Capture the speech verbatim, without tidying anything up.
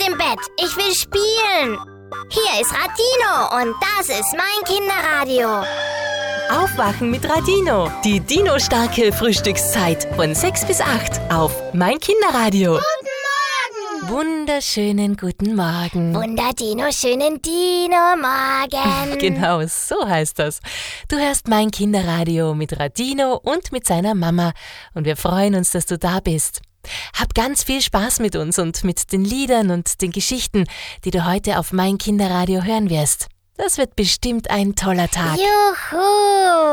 dem Bett. Ich will spielen. Hier ist Radino und das ist mein Kinderradio. Aufwachen mit Radino. Die Dino-starke Frühstückszeit von sechs bis acht auf mein Kinderradio. Guten Morgen. Wunderschönen guten Morgen. Wunderdino, schönen Dino-Morgen. Genau, so heißt das. Du hörst mein Kinderradio mit Radino und mit seiner Mama und wir freuen uns, dass du da bist. Hab ganz viel Spaß mit uns und mit den Liedern und den Geschichten, die du heute auf mein Kinderradio hören wirst. Das wird bestimmt ein toller Tag. Juhu.